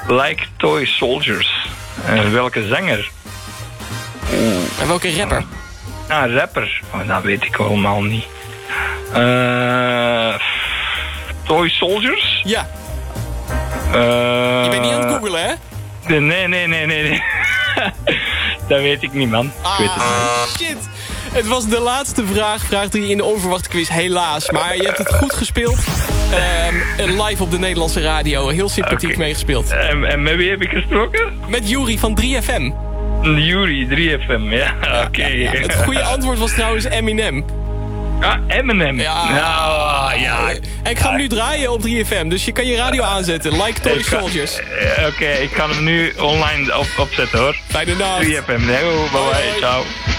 Like Toy Soldiers. Welke zanger? En welke rapper? Rapper. Dat weet ik allemaal niet. Toy Soldiers? Ja. Je bent niet aan het googlen, hè? Nee. Dat weet ik niet, man. Ik weet het niet. Shit. Het was de laatste vraag 3 in de onverwachte quiz, helaas. Maar je hebt het goed gespeeld. Live op de Nederlandse radio. Heel sympathiek meegespeeld. En met wie heb ik gesproken? Met Juri van 3FM. Juri, 3FM, ja. Oké. Ja. Het goede antwoord was trouwens Eminem. Eminem. Ja. En ik ga hem nu draaien op 3FM. Dus je kan je radio aanzetten. Like Toy Soldiers. Oké, ik ga hem nu online opzetten, hoor. Fijne nacht. 3FM. Bye bye. Ciao.